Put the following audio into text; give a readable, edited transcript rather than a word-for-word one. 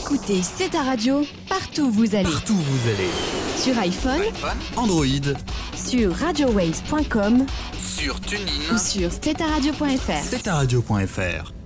Écoutez C'est ta radio, partout où vous allez. Partout où vous allez. Sur iPhone, Android, sur radiowaves.com, sur TuneIn ou sur steta-radio.fr. steta-radio.fr.